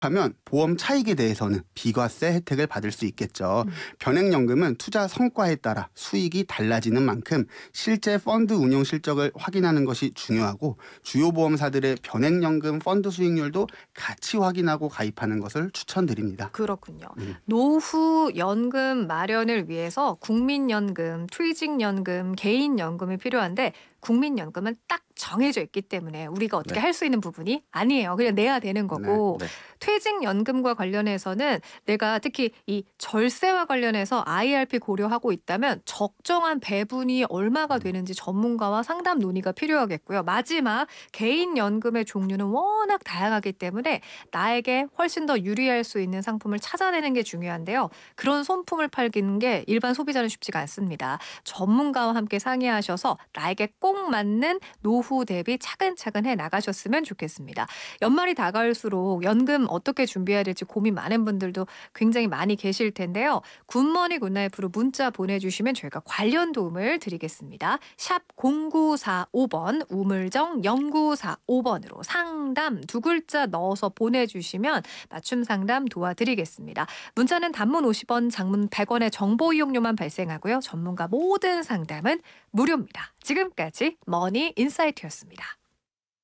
하면 보험 차익에 대해서는 비과세 혜택을 받을 수 있겠죠. 음. 변액연금은 투자 성과에 따라 수익이 달라지는 만큼 실제 펀드 운용 실적을 확인하는 것이 중요하고 주요 보험사들의 변액연금 펀드 수익률도 같이 확인하고 가입하는 것을 추천드립니다. 그렇군요. 음. 노후 연금 마련을 위해서 국민연금, 퇴직연금, 개인연금이 필요한데 국민연금은 딱 정해져 있기 때문에 우리가 어떻게 네. 할 수 있는 부분이 아니에요. 그냥 내야 되는 네. 거고 네. 퇴직연금과 관련해서는 내가 특히 이 절세와 관련해서 IRP 고려하고 있다면 적정한 배분이 얼마가 음. 되는지 전문가와 상담 논의가 필요하겠고요. 마지막 개인연금의 종류는 워낙 다양하기 때문에 나에게 훨씬 더 유리할 수 있는 상품을 찾아내는 게 중요한데요. 그런 손품을 팔기는 게 일반 소비자는 쉽지가 않습니다. 전문가와 함께 상의하셔서 나에게 꼭 맞는 노후 대비 차근차근 해 나가셨으면 좋겠습니다. 연말이 다가올수록 연금 어떻게 준비해야 될지 고민 많은 분들도 굉장히 많이 계실 텐데요. 굿모닝 굿나잇으로 문자 보내주시면 저희가 관련 도움을 드리겠습니다. 샵 0945번 우물정 0945번으로 상담 두 글자 넣어서 보내주시면 맞춤 상담 도와드리겠습니다. 문자는 단문 50원, 장문 100원의 정보 이용료만 발생하고요. 전문가 모든 상담은 무료입니다. 지금까지 머니 인사이트였습니다.